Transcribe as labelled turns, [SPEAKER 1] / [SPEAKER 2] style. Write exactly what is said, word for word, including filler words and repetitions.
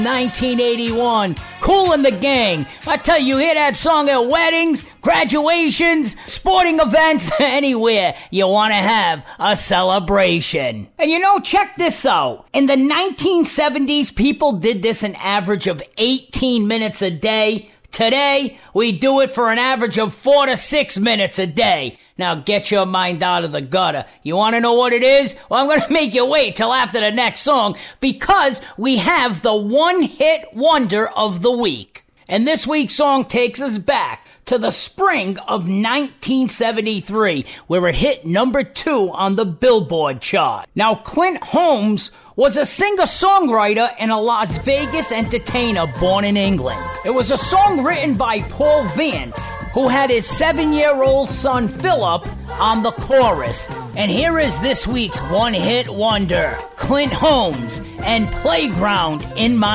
[SPEAKER 1] nineteen eighty-one, Kool and the Gang. I tell you, hear that song at weddings, graduations, sporting events, anywhere you want to have a celebration. And you know, check this out. In the nineteen seventies, people did this an average of eighteen minutes a day. Today, we do it for an average of four to six minutes a day. Now get your mind out of the gutter. You want to know what it is? Well, I'm going to make you wait till after the next song because we have the one-hit wonder of the week. And this week's song takes us back to the spring of nineteen seventy-three, where it hit number two on the Billboard chart. Now, Clint Holmes was a singer-songwriter and a Las Vegas entertainer born in England. It was a song written by Paul Vance, who had his seven-year-old son Philip on the chorus. And here is this week's one-hit wonder, Clint Holmes and Playground in My